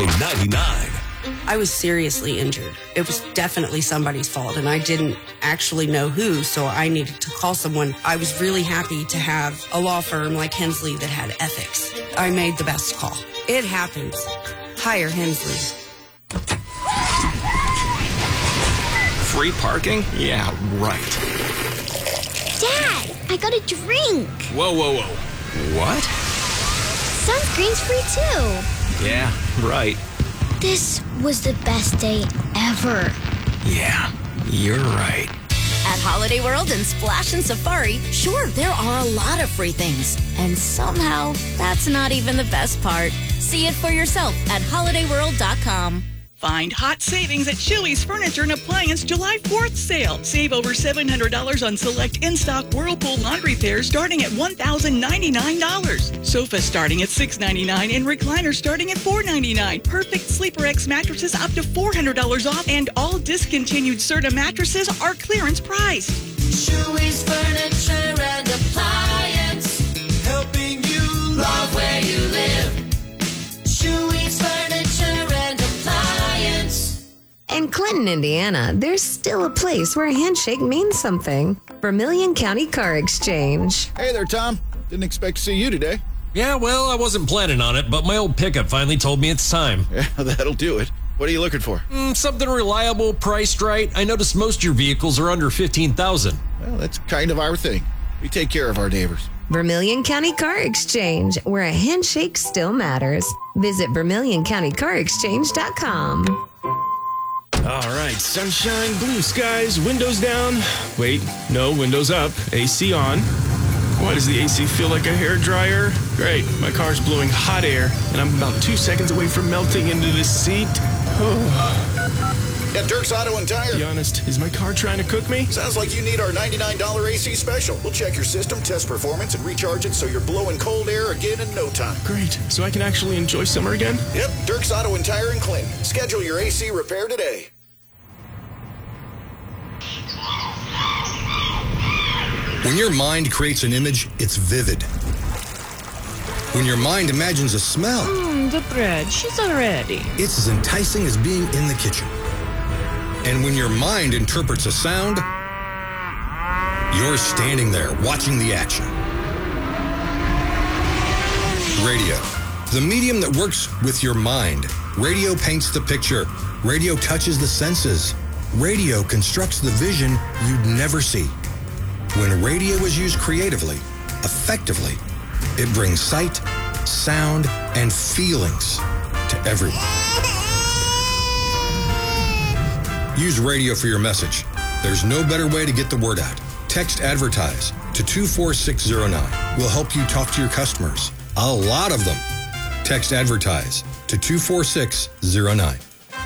High 99. I was seriously injured. It was definitely somebody's fault, and I didn't actually know who, so I needed to call someone. I was really happy to have a law firm like Hensley that had ethics. I made the best call. It happens. Hire Hensley. Free parking? Yeah, right. Dad, I got a drink. Whoa. What? Sunscreen's free too. Yeah, right. This was the best day ever. Yeah, you're right. At Holiday World and Splash and Safari, sure, there are a lot of free things. And somehow, that's not even the best part. See it for yourself at holidayworld.com. Find hot savings at Chewy's Furniture and Appliance July 4th sale. Save over $700 on select in-stock Whirlpool laundry pairs starting at $1,099. Sofas starting at $699 and recliners starting at $499. Perfect Sleeper X mattresses up to $400 off, and all discontinued Serta mattresses are clearance priced. Chewy's Furniture and Appliance, helping you love where you live. Chewy's Furniture and Appliance. In Clinton, Indiana, there's still a place where a handshake means something. Vermilion County Car Exchange. Hey there, Tom. Didn't expect to see you today. Yeah, well, I wasn't planning on it, but my old pickup finally told me it's time. Yeah, that'll do it. What are you looking for? Something reliable, priced right. I noticed most of your vehicles are under $15,000. Well, that's kind of our thing. We take care of our neighbors. Vermilion County Car Exchange, where a handshake still matters. Visit VermilionCountyCarExchange.com. All right, sunshine, blue skies, windows down. Wait, no, windows up, AC on. Why does the AC feel like a hairdryer? Great, my car's blowing hot air, and I'm about 2 seconds away from melting into this seat. At Dirk's Auto and Tire. Be honest, is my car trying to cook me? Sounds like you need our $99 AC special. We'll check your system, test performance, and recharge it so you're blowing cold air again in no time. Great, so I can actually enjoy summer again? Yep, Dirk's Auto and Tire in Clinton. Schedule your AC repair today. When your mind creates an image, it's vivid. When your mind imagines a smell, the bread, she's already. it's as enticing as being in the kitchen. And when your mind interprets a sound, you're standing there watching the action. Radio, the medium that works with your mind. Radio paints the picture. Radio touches the senses. Radio constructs the vision you'd never see. When radio is used creatively, effectively, it brings sight, sound, and feelings to everyone. Use radio for your message. There's no better way to get the word out. Text ADVERTISE to 24609. We'll help you talk to your customers. A lot of them. Text ADVERTISE to 24609.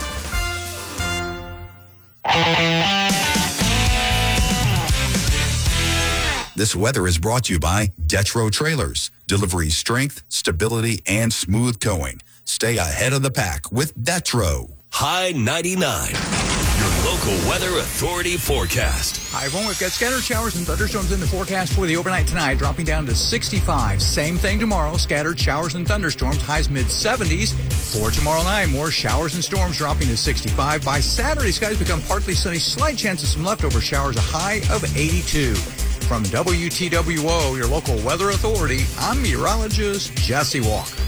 This weather is brought to you by Detro Trailers. Delivery strength, stability, and smooth towing. Stay ahead of the pack with Detro. High 99. Your local weather authority forecast. Hi, everyone. We've got scattered showers and thunderstorms in the forecast for the overnight tonight, dropping down to 65. Same thing tomorrow. Scattered showers and thunderstorms, highs mid-70s. For tomorrow night, more showers and storms dropping to 65. By Saturday, skies become partly sunny. Slight chance of some leftover showers, a high of 82. From WTWO, your local weather authority, I'm meteorologist Jesse Walker.